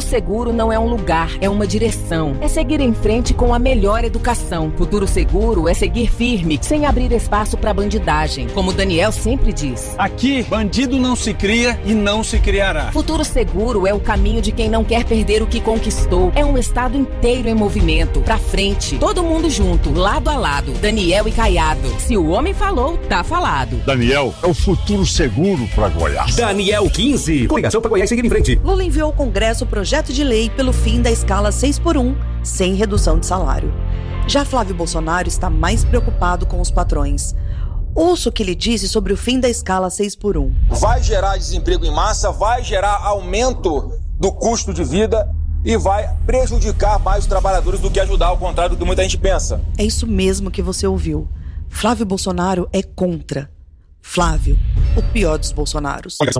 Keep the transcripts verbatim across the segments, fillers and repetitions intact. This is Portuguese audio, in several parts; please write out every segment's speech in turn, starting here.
Futuro Seguro não é um lugar, é uma direção. É seguir em frente com a melhor educação. Futuro Seguro é seguir firme, sem abrir espaço para bandidagem. Como o Daniel sempre diz. Aqui, bandido não se cria e não se criará. Futuro Seguro é o caminho de quem não quer perder o que conquistou. É um estado inteiro em movimento. Pra frente, todo mundo junto, lado a lado. Daniel e Caiado. Se o homem falou, tá falado. Daniel é o futuro seguro para Goiás. Daniel quinze. Coligação para Goiás seguir em frente. Lula enviou ao Congresso o projeto de lei pelo fim da escala seis por um, sem redução de salário. Já Flávio Bolsonaro está mais preocupado com os patrões. Ouça o que ele disse sobre o fim da escala seis por um. Vai gerar desemprego em massa, vai gerar aumento do custo de vida e vai prejudicar mais os trabalhadores do que ajudar, ao contrário do que muita gente pensa. É isso mesmo que você ouviu. Flávio Bolsonaro é contra. Flávio, o pior dos Bolsonaros. Muito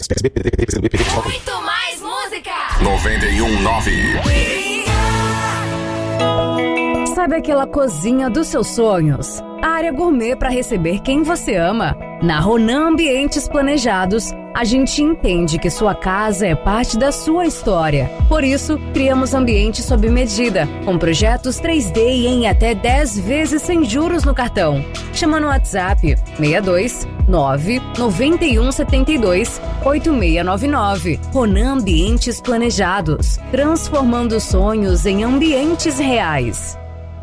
mais música. noventa e um ponto nove. Sabe aquela cozinha dos seus sonhos? A área gourmet para receber quem você ama. Na Ronan Ambientes Planejados, a gente entende que sua casa é parte da sua história. Por isso, criamos ambientes sob medida, com projetos três D e em até dez vezes sem juros no cartão. Chama no WhatsApp seis dois nove nove um sete dois oito seis nove nove. Ronan Ambientes Planejados, transformando sonhos em ambientes reais.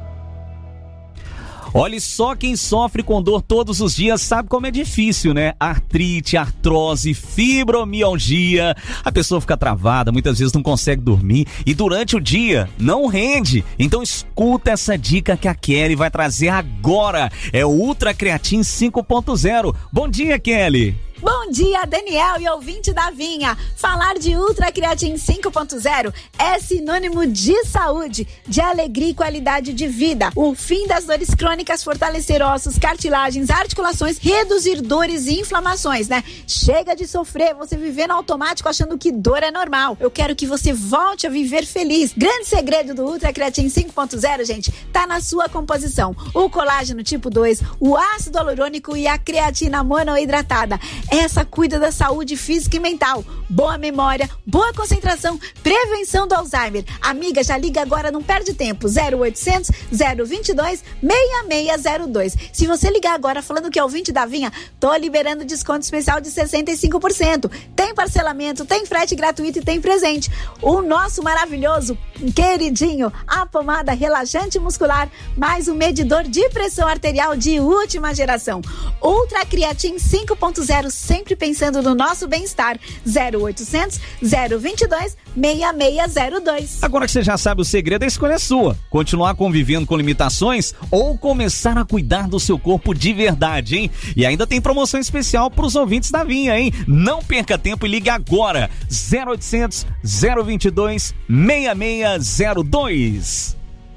Olha, só quem sofre com dor todos os dias sabe como é difícil, né? Artrite, artrose, fibromialgia. A pessoa fica travada, muitas vezes não consegue dormir e durante o dia não rende. Então escuta essa dica que a Kelly vai trazer agora. É o Ultra Creatine cinco ponto zero. Bom dia, Kelly. Bom dia, Daniel e ouvinte da Vinha. Falar de Ultra Creatine cinco ponto zero é sinônimo de saúde, de alegria e qualidade de vida. O fim das dores crônicas, fortalecer ossos, cartilagens, articulações, reduzir dores e inflamações, né? Chega de sofrer, você viver no automático achando que dor é normal. Eu quero que você volte a viver feliz. Grande segredo do Ultra Creatine cinco ponto zero, gente, tá na sua composição. O colágeno tipo dois, o ácido hialurônico e a creatina monoidratada. Essa cuida da saúde física e mental, boa memória, boa concentração, prevenção do Alzheimer. Amiga, já liga agora, não perde tempo, zero oitocentos, zero vinte e dois, seis seis zero dois. Se você ligar agora falando que é ouvinte da Vinha, tô liberando desconto especial de sessenta e cinco por cento. Tem parcelamento, tem frete gratuito e tem presente. O nosso maravilhoso, queridinho, a pomada relaxante muscular, mais um medidor de pressão arterial de última geração. Ultra Creatine cinco ponto zero, sempre pensando no nosso bem-estar. zero oitocentos, zero vinte e dois, seis seis zero dois. Agora que você já sabe o segredo, a escolha é sua. Continuar convivendo com limitações ou começar a cuidar do seu corpo de verdade, hein? E ainda tem promoção especial para os ouvintes da Vinha, hein? Não perca tempo e ligue agora. zero oitocentos, zero vinte e dois, seis seis zero dois.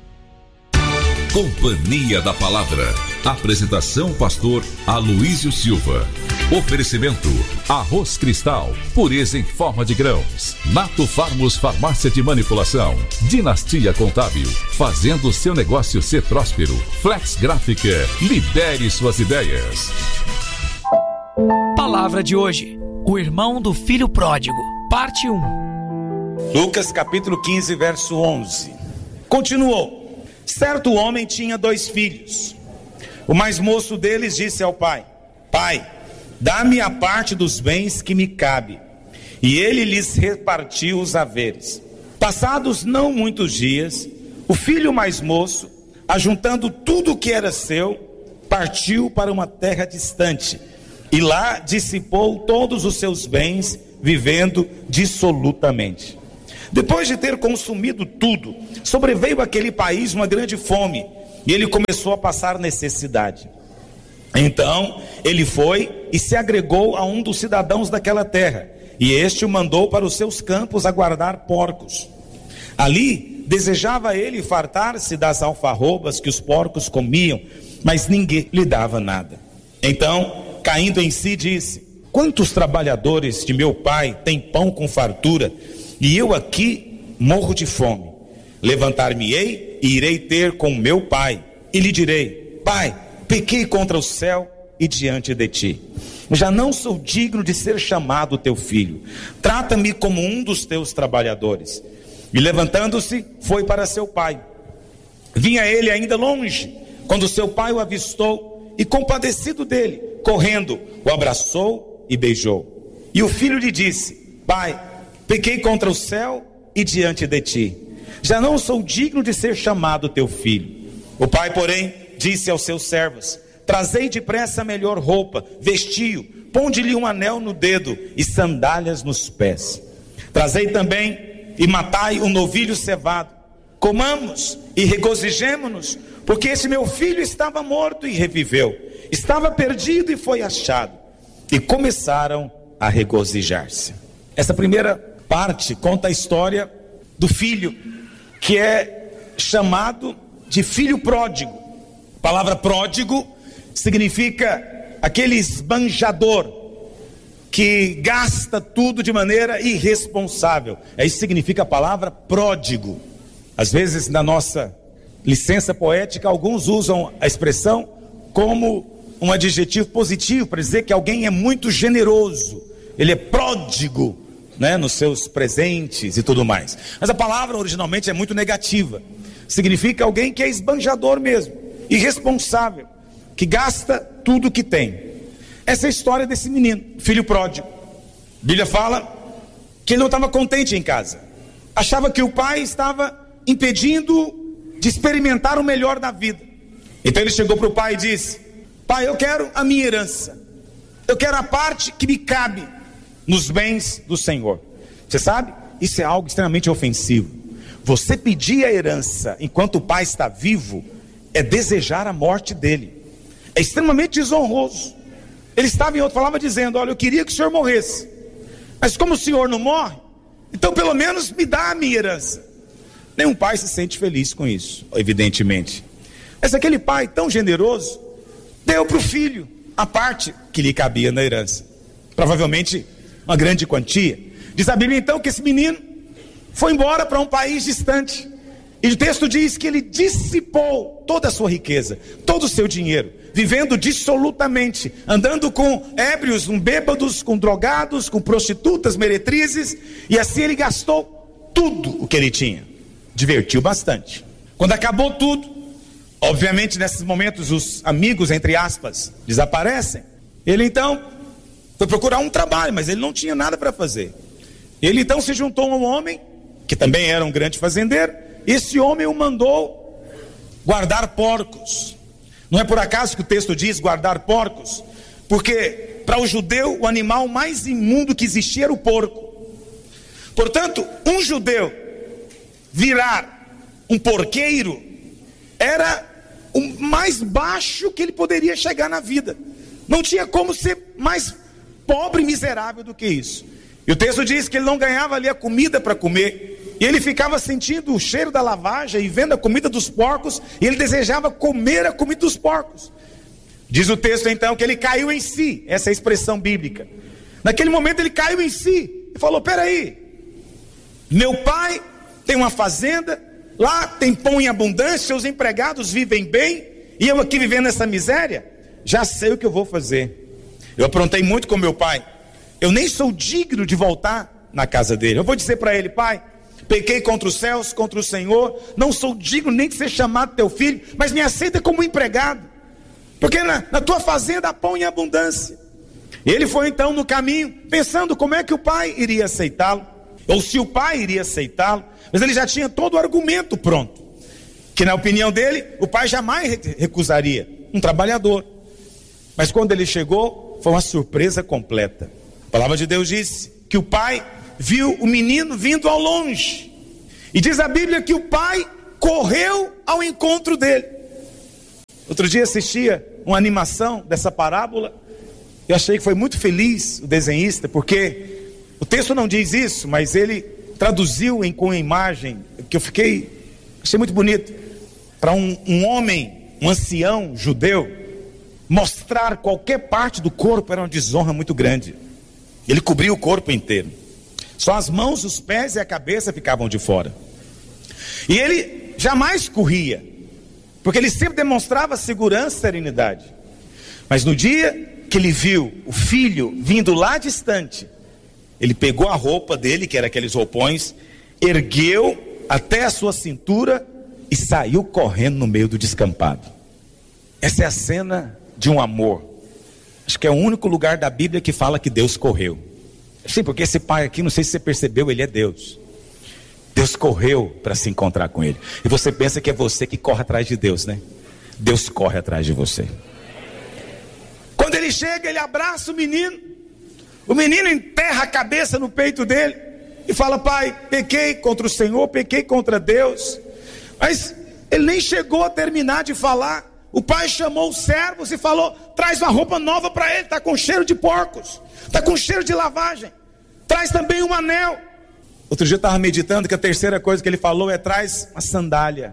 Companhia da Palavra. Apresentação pastor Aloísio Silva. Oferecimento Arroz Cristal, pureza em forma de grãos. Nato Farmos Farmácia de Manipulação. Dinastia Contábil, fazendo seu negócio ser próspero. Flex Gráfica, lidere suas ideias. Palavra de hoje: o irmão do filho pródigo, parte um. Lucas capítulo quinze, verso onze. Continuou: certo homem tinha dois filhos. O mais moço deles disse ao pai: Pai, dá-me a parte dos bens que me cabe. E ele lhes repartiu os haveres. Passados não muitos dias, o filho mais moço, ajuntando tudo o que era seu, partiu para uma terra distante, e lá dissipou todos os seus bens, vivendo dissolutamente. Depois de ter consumido tudo, sobreveio àquele país uma grande fome, e ele começou a passar necessidade. Então ele foi e se agregou a um dos cidadãos daquela terra, e este o mandou para os seus campos a guardar porcos. Ali desejava ele fartar-se das alfarrobas que os porcos comiam, mas ninguém lhe dava nada. Então, caindo em si, disse: quantos trabalhadores de meu pai têm pão com fartura, e eu aqui morro de fome? Levantar-me-ei e irei ter com meu pai, e lhe direi: Pai, pequei contra o céu e diante de ti. Já não sou digno de ser chamado teu filho. Trata-me como um dos teus trabalhadores. E levantando-se, foi para seu pai. Vinha ele ainda longe, quando seu pai o avistou, e compadecido dele, correndo, o abraçou e beijou. E o filho lhe disse: pai, pequei contra o céu e diante de ti. Já não sou digno de ser chamado teu filho. O pai, porém, disse aos seus servos: trazei depressa a melhor roupa, vestiu, ponde-lhe um anel no dedo e sandálias nos pés. Trazei também e matai um novilho cevado. Comamos e regozijemo-nos, porque esse meu filho estava morto e reviveu, estava perdido e foi achado. E começaram a regozijar-se. Essa primeira parte conta a história do filho, que é chamado de filho pródigo. A palavra pródigo significa aquele esbanjador que gasta tudo de maneira irresponsável. Isso significa a palavra pródigo. Às vezes, na nossa licença poética, alguns usam a expressão como um adjetivo positivo para dizer que alguém é muito generoso, ele é pródigo, né, nos seus presentes e tudo mais. Mas a palavra originalmente é muito negativa. Significa alguém que é esbanjador mesmo, irresponsável, que gasta tudo que tem. Essa é a história desse menino, filho pródigo. A Bíblia fala que ele não estava contente em casa. Achava que o pai estava impedindo de experimentar o melhor da vida. Então ele chegou para o pai e disse: pai, eu quero a minha herança. Eu quero a parte que me cabe nos bens do Senhor. Você sabe? Isso é algo extremamente ofensivo. Você pedir a herança enquanto o pai está vivo é desejar a morte dele. É extremamente desonroso. Ele estava, em outra palavra, dizendo: olha, eu queria que o senhor morresse, mas como o senhor não morre, então pelo menos me dá a minha herança. Nenhum pai se sente feliz com isso, evidentemente. Mas aquele pai tão generoso deu para o filho a parte que lhe cabia na herança, provavelmente uma grande quantia. Diz a Bíblia então que esse menino foi embora para um país distante, e o texto diz que ele dissipou toda a sua riqueza, todo o seu dinheiro, vivendo dissolutamente, andando com ébrios, com bêbados, com drogados, com prostitutas, meretrizes, e assim ele gastou tudo o que ele tinha. Divertiu bastante. Quando acabou tudo, obviamente nesses momentos os amigos, entre aspas, desaparecem. Ele então foi procurar um trabalho, mas ele não tinha nada para fazer. Ele então se juntou a um homem, que também era um grande fazendeiro. Esse homem o mandou guardar porcos. Não é por acaso que o texto diz guardar porcos, porque para o judeu o animal mais imundo que existia era o porco. Portanto, um judeu virar um porqueiro era o mais baixo que ele poderia chegar na vida. Não tinha como ser mais pobre e miserável do que isso. E o texto diz que ele não ganhava ali a comida para comer, e ele ficava sentindo o cheiro da lavagem e vendo a comida dos porcos, e ele desejava comer a comida dos porcos. Diz o texto então que ele caiu em si, essa é a expressão bíblica. Naquele momento ele caiu em si e falou: peraí, meu pai tem uma fazenda, lá tem pão em abundância, seus empregados vivem bem, e eu aqui vivendo essa miséria, já sei o que eu vou fazer. Eu aprontei muito com meu pai, eu nem sou digno de voltar na casa dele. Eu vou dizer para ele: pai, pequei contra os céus, contra o Senhor, não sou digno nem de ser chamado teu filho, mas me aceita como empregado, porque na, na tua fazenda há pão em abundância. Ele foi então no caminho, pensando como é que o pai iria aceitá-lo, ou se o pai iria aceitá-lo, mas ele já tinha todo o argumento pronto, que na opinião dele, o pai jamais recusaria um trabalhador. Mas quando ele chegou, foi uma surpresa completa. A palavra de Deus diz que o pai viu o menino vindo ao longe, e diz a Bíblia que o pai correu ao encontro dele. Outro dia assistia uma animação dessa parábola, eu achei que foi muito feliz o desenhista, porque o texto não diz isso, mas ele traduziu em, com a imagem, que eu fiquei, achei muito bonito, para um, um homem, um ancião judeu, mostrar qualquer parte do corpo era uma desonra muito grande. Ele cobria o corpo inteiro, só as mãos, os pés e a cabeça ficavam de fora, e ele jamais corria, porque ele sempre demonstrava segurança e serenidade. Mas no dia que ele viu o filho vindo lá distante, ele pegou a roupa dele, que era aqueles roupões, ergueu até a sua cintura e saiu correndo no meio do descampado. Essa é a cena de um amor. Acho que é o único lugar da Bíblia que fala que Deus correu. Sim, porque esse pai aqui, não sei se você percebeu, ele é Deus. Deus correu para se encontrar com ele. E você pensa que é você que corre atrás de Deus, né? Deus corre atrás de você. Quando ele chega, ele abraça o menino. O menino enterra a cabeça no peito dele e fala: pai, pequei contra o Senhor, pequei contra Deus. Mas ele nem chegou a terminar de falar. O pai chamou os servos e falou: traz uma roupa nova para ele, está com cheiro de porcos, está com cheiro de lavagem. Traz também um anel. Outro dia eu estava meditando que a terceira coisa que ele falou é: traz uma sandália.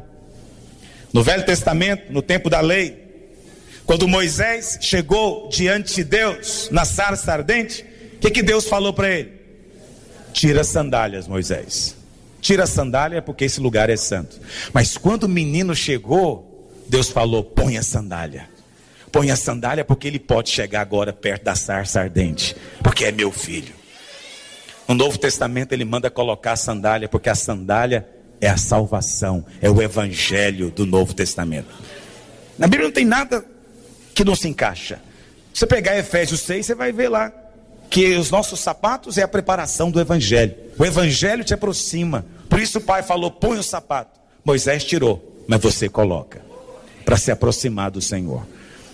No Velho Testamento, no tempo da lei, quando Moisés chegou diante de Deus na sarça ardente, o que, que Deus falou para ele? Tira as sandálias, Moisés. Tira a sandália porque esse lugar é santo. Mas quando o menino chegou, Deus falou: põe a sandália. Põe a sandália porque ele pode chegar agora perto da sarça ardente, porque é meu filho. No Novo Testamento ele manda colocar a sandália, porque a sandália é a salvação, é o evangelho do Novo Testamento. Na Bíblia não tem nada que não se encaixa. Se você pegar Efésios seis, você vai ver lá que os nossos sapatos é a preparação do evangelho. O evangelho te aproxima. Por isso o pai falou: põe o sapato. Moisés tirou, mas você coloca, para se aproximar do Senhor.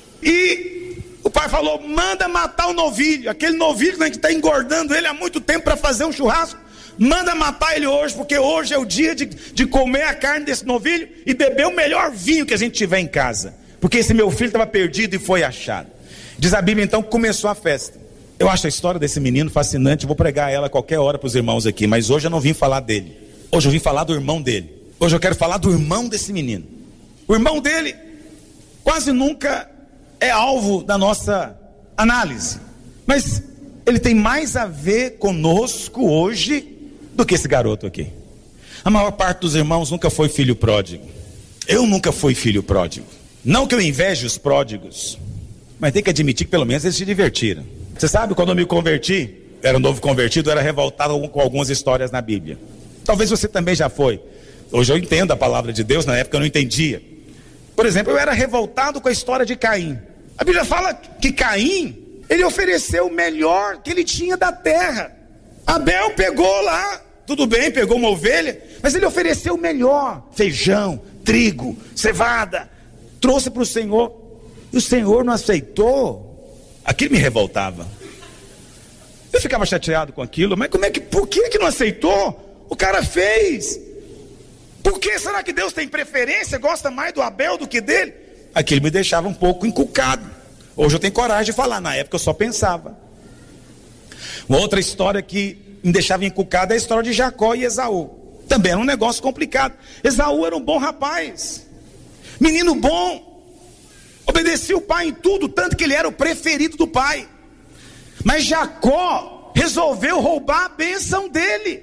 E o pai falou: manda matar o novilho. Aquele novilho que a gente está engordando ele há muito tempo para fazer um churrasco. Manda matar ele hoje, porque hoje é o dia de, de comer a carne desse novilho e beber o melhor vinho que a gente tiver em casa, porque esse meu filho estava perdido e foi achado. Diz a Bíblia então que começou a festa. Eu acho a história desse menino fascinante. Vou pregar ela a qualquer hora para os irmãos aqui, mas hoje eu não vim falar dele. Hoje eu vim falar do irmão dele. Hoje eu quero falar do irmão desse menino. O irmão dele quase nunca é alvo da nossa análise, mas ele tem mais a ver conosco hoje do que esse garoto aqui. A maior parte dos irmãos nunca foi filho pródigo. Eu nunca fui filho pródigo. Não que eu inveje os pródigos, mas tem que admitir que pelo menos eles se divertiram. Você sabe, quando eu me converti, era um novo convertido, eu era revoltado com algumas histórias na Bíblia. Talvez você também já foi. Hoje eu entendo a palavra de Deus, na época eu não entendia. Por exemplo, eu era revoltado com a história de Caim. A Bíblia fala que Caim, ele ofereceu o melhor que ele tinha da terra. Abel pegou lá, tudo bem, pegou uma ovelha, mas ele ofereceu o melhor: feijão, trigo, cevada, trouxe para o Senhor, e o Senhor não aceitou. Aquilo me revoltava. Eu ficava chateado com aquilo, mas como é que, por que que não aceitou? O cara fez. Por que será que Deus tem preferência, gosta mais do Abel do que dele? Aquilo me deixava um pouco encucado. Hoje eu tenho coragem de falar, na época eu só pensava. Uma outra história que me deixava encucado é a história de Jacó e Esaú. Também era um negócio complicado. Esaú era um bom rapaz, menino bom, obedecia o pai em tudo, tanto que ele era o preferido do pai. Mas Jacó resolveu roubar a bênção dele.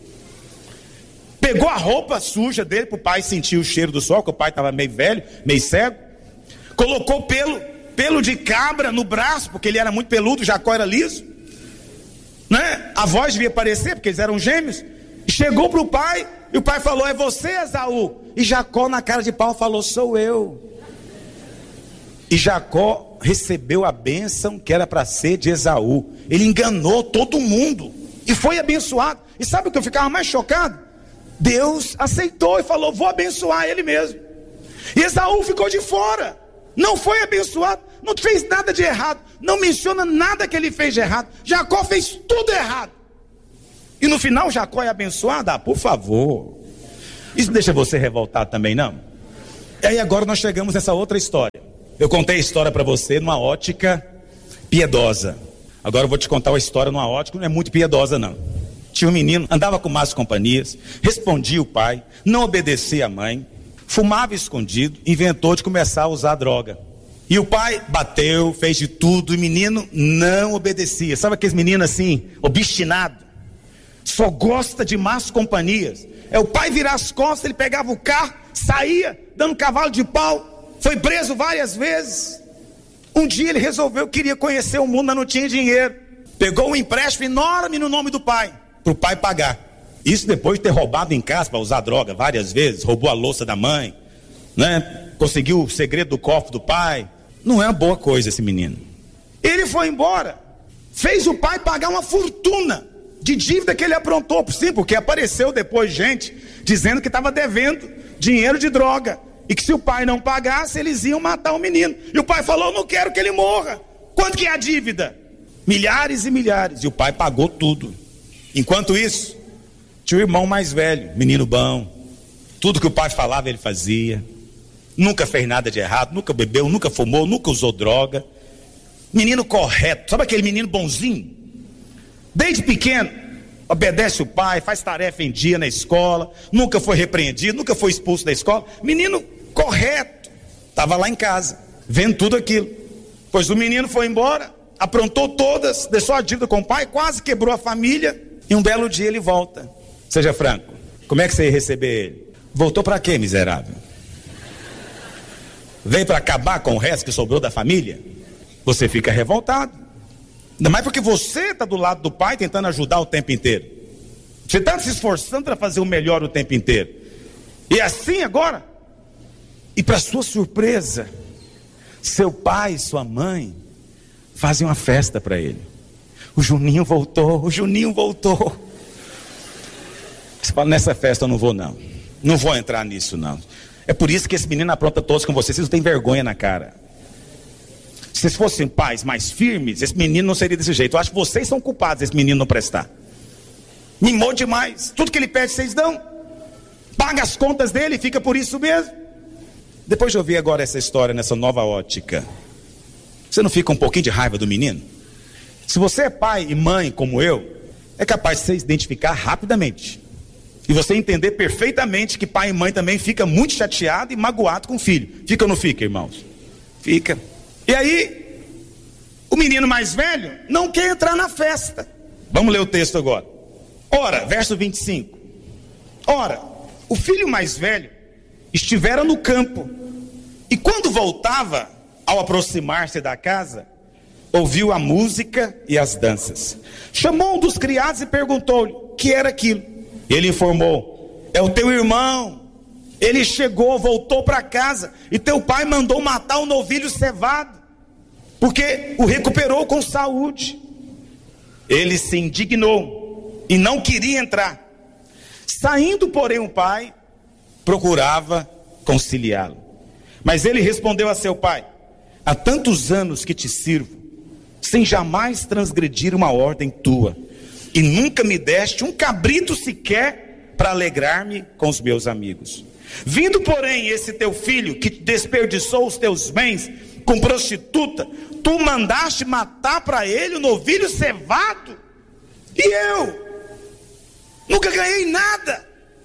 Pegou a roupa suja dele para o pai sentir o cheiro do sol, porque o pai estava meio velho, meio cego. Colocou pelo, pelo de cabra no braço, porque ele era muito peludo, Jacó era liso, né? A voz devia aparecer, porque eles eram gêmeos. E chegou para o pai, e o pai falou: é você, Esaú? E Jacó, na cara de pau, falou: sou eu. E Jacó recebeu a bênção que era para ser de Esaú. Ele enganou todo mundo e foi abençoado. E sabe o que eu ficava mais chocado? Deus aceitou e falou: vou abençoar ele mesmo. E Esaú ficou de fora, não foi abençoado, não fez nada de errado, não menciona nada que ele fez de errado. Jacó fez tudo errado. E no final Jacó é abençoado? Ah, por favor. Isso deixa você revoltado também, não? E aí agora nós chegamos nessa outra história. Eu contei a história para você numa ótica piedosa. Agora eu vou te contar uma história numa ótica que não é muito piedosa, não. Tinha um menino, andava com más companhias, respondia o pai, não obedecia a mãe, fumava escondido, inventou de começar a usar droga. E o pai bateu, fez de tudo, e o menino não obedecia. Sabe aqueles meninos assim, obstinado? Só gosta de más companhias. É o pai virar as costas, ele pegava o carro, saía, dando cavalo de pau. Foi preso várias vezes. Um dia ele resolveu, queria conhecer o mundo, mas não tinha dinheiro. Pegou um empréstimo enorme no nome do pai, para o pai pagar. Isso depois de ter roubado em casa para usar droga várias vezes, roubou a louça da mãe, né? Conseguiu o segredo do cofre do pai. Não é uma boa coisa esse menino. Ele foi embora, fez o pai pagar uma fortuna de dívida que ele aprontou. Sim, porque apareceu depois gente dizendo que estava devendo dinheiro de droga. E que se o pai não pagasse, eles iam matar o menino. E o pai falou, não quero que ele morra. Quanto que é a dívida? Milhares e milhares. E o pai pagou tudo. Enquanto isso, tinha o irmão mais velho, menino bom. Tudo que o pai falava, ele fazia. Nunca fez nada de errado, nunca bebeu, nunca fumou, nunca usou droga. Menino correto. Sabe aquele menino bonzinho? Desde pequeno, obedece o pai, faz tarefa em dia na escola, nunca foi repreendido, nunca foi expulso da escola. Menino correto. Estava lá em casa, vendo tudo aquilo. Pois o menino foi embora, aprontou todas, deixou a dívida com o pai, quase quebrou a família. E um belo dia ele volta. Seja franco, como é que você ia receber ele? Voltou para quê, miserável? Veio para acabar com o resto que sobrou da família? Você fica revoltado. Ainda mais porque você está do lado do pai tentando ajudar o tempo inteiro. Você está se esforçando para fazer o melhor o tempo inteiro. E assim agora, e para sua surpresa, seu pai e sua mãe fazem uma festa para ele. O Juninho voltou, o Juninho voltou. Você fala, nessa festa eu não vou não. Não vou entrar nisso não. É por isso que esse menino apronta todos com vocês. Vocês não têm vergonha na cara. Se vocês fossem pais mais firmes, esse menino não seria desse jeito. Eu acho que vocês são culpados desse menino não prestar. Mimou demais. Tudo que ele pede vocês dão. Paga as contas dele e fica por isso mesmo. Depois de ouvir agora essa história nessa nova ótica, você não fica um pouquinho de raiva do menino? Se você é pai e mãe como eu, é capaz de você identificar rapidamente. E você entender perfeitamente que pai e mãe também fica muito chateado e magoado com o filho. Fica ou não fica, irmãos? Fica. E aí, o menino mais velho não quer entrar na festa. Vamos ler o texto agora. Ora, verso vinte e cinco. Ora, o filho mais velho estivera no campo. E quando voltava, ao aproximar-se da casa, ouviu a música e as danças. Chamou um dos criados e perguntou-lhe o que era aquilo. Ele informou, é o teu irmão. Ele chegou, voltou para casa, e teu pai mandou matar o novilho cevado, porque o recuperou com saúde. Ele se indignou e não queria entrar. Saindo, porém, o pai procurava conciliá-lo. Mas ele respondeu a seu pai, há tantos anos que te sirvo, sem jamais transgredir uma ordem tua, e nunca me deste um cabrito sequer para alegrar-me com os meus amigos. Vindo, porém, esse teu filho que desperdiçou os teus bens com prostituta, tu mandaste matar para ele o novilho cevado, e eu nunca ganhei nada.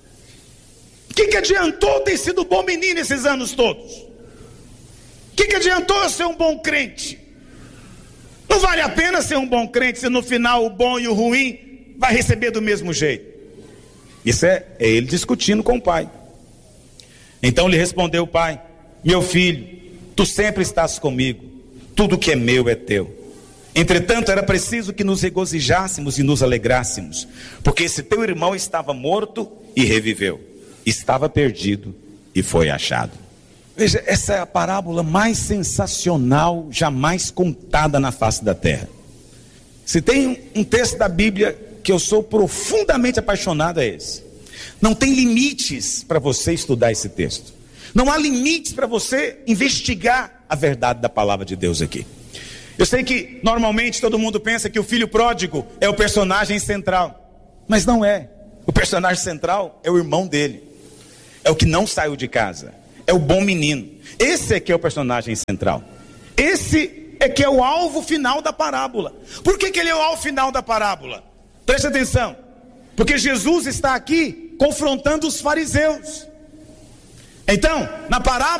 O que, que adiantou ter sido bom menino esses anos todos? O que, que adiantou eu ser um bom crente? Não vale a pena ser um bom crente se no final o bom e o ruim vai receber do mesmo jeito. Isso é, é ele discutindo com o pai. Então lhe respondeu o pai, meu filho, tu sempre estás comigo, tudo que é meu é teu. Entretanto era preciso que nos regozijássemos e nos alegrássemos, porque esse teu irmão estava morto e reviveu, estava perdido e foi achado. Veja, essa é a parábola mais sensacional jamais contada na face da terra. Se tem um texto da Bíblia que eu sou profundamente apaixonado, é esse. Não tem limites para você estudar esse texto. Não há limites para você investigar a verdade da palavra de Deus aqui. Eu sei que normalmente todo mundo pensa que o filho pródigo é o personagem central, mas não é. O personagem central é o irmão dele, é o que não saiu de casa, é o bom menino. Esse é que é o personagem central. Esse é que é o alvo final da parábola. Por que que ele é o alvo final da parábola? Preste atenção, porque Jesus está aqui confrontando os fariseus. Então, na parábola